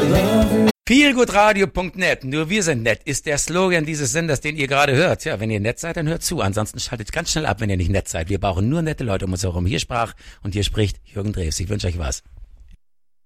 Feelgoodradio.net, nur wir sind nett, ist der Slogan dieses Senders, den ihr gerade hört. Ja, wenn ihr nett seid, dann hört zu. Ansonsten schaltet ganz schnell ab, wenn ihr nicht nett seid. Wir brauchen nur nette Leute um uns herum. Hier sprach und hier spricht Jürgen Drews. Ich wünsche euch was.